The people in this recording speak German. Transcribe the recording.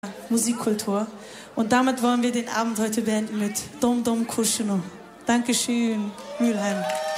Musikkultur. Und damit wollen wir den Abend heute beenden mit Dom Dom Kuschino. Dankeschön, Mülheim.